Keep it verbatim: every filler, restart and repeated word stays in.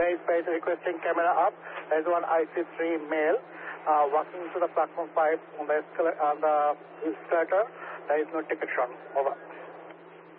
Mumbai space requesting camera up. There is one I C three male uh, walking to the platform five on the, escalator, on the escalator. There is no ticket shown. Over.